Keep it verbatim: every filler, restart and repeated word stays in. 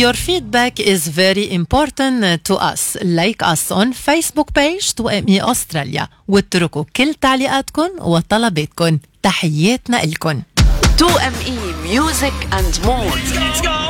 Your feedback is very important to us. Like us on Facebook page تو ام اي أستراليا واتركوا كل تعليقاتكم وطلباتكم. تحياتنا إلكن. تو ام اي Music and More.